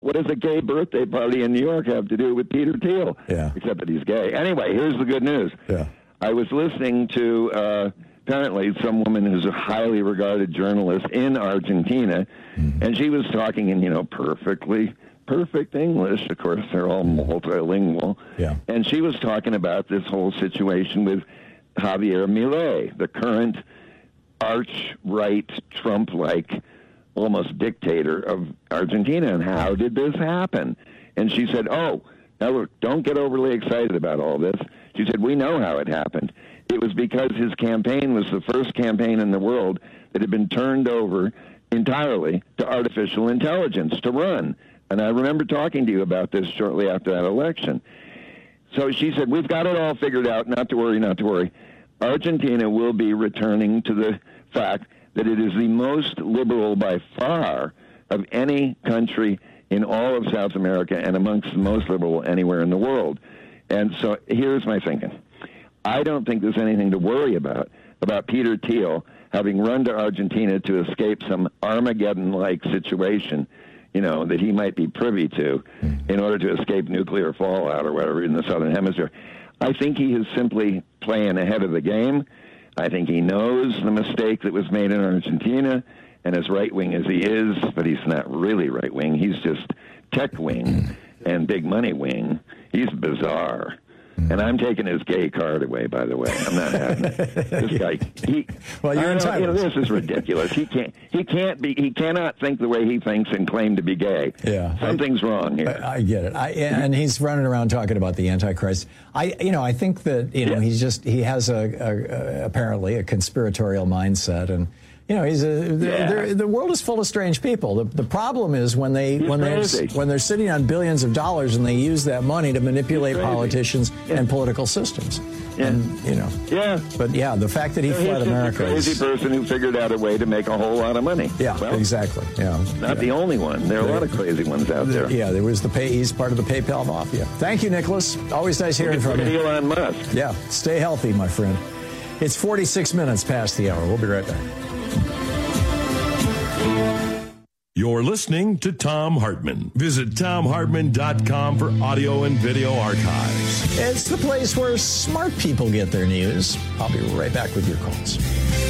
what does a gay birthday party in New York have to do with Peter Thiel? Yeah. Except that he's gay. Anyway, here's the good news. Yeah. I was listening to apparently some woman who's a highly regarded journalist in Argentina, and she was talking in, perfect English. Of course, they're all multilingual. Yeah. And she was talking about this whole situation with Javier Milei, the current arch-right, Trump-like, almost dictator of Argentina, and how did this happen? And she said, now look, don't get overly excited about all this. She said, we know how it happened. It was because his campaign was the first campaign in the world that had been turned over entirely to artificial intelligence to run. And I remember talking to you about this shortly after that election. So she said, we've got it all figured out, not to worry, not to worry. Argentina will be returning to the fact that it is the most liberal by far of any country in all of South America and amongst the most liberal anywhere in the world. And so here's my thinking. I don't think there's anything to worry about Peter Thiel having run to Argentina to escape some Armageddon-like situation, that he might be privy to in order to escape nuclear fallout or whatever in the Southern Hemisphere. I think he is simply playing ahead of the game. I think he knows the mistake that was made in Argentina, and as right-wing as he is, but he's not really right-wing, he's just tech-wing and big money wing. He's bizarre. And I'm taking his gay card away, by the way. I'm not having it. This guy, you're entitled. This is ridiculous. He cannot think the way he thinks and claim to be gay. Yeah. Something's wrong here. I get it. And he's running around talking about the Antichrist. I think that, he has apparently a conspiratorial mindset, and the world is full of strange people. The problem is when they're sitting on billions of dollars and they use that money to manipulate politicians and political systems. Yeah. And but the fact that he fled America is a crazy person who figured out a way to make a whole lot of money. Yeah, well, exactly. Yeah, not the only one. There are a lot of crazy ones out there. Yeah, he's part of the PayPal mafia. Thank you, Nicholas. Always nice hearing from you. Elon Musk. Yeah, stay healthy, my friend. It's 46 minutes past the hour. We'll be right back. You're listening to Thom Hartmann. Visit ThomHartmann.com for audio and video archives. It's the place where smart people get their news. I'll be right back with your calls.